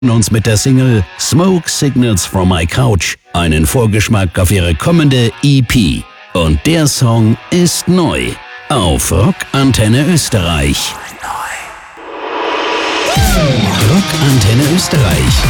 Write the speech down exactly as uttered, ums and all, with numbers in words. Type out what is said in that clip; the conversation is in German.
uns mit der Single Smoke Signals from My Couch einen Vorgeschmack auf ihre kommende E P. Und der Song ist neu auf Rock Antenne Österreich. Rock Antenne Österreich.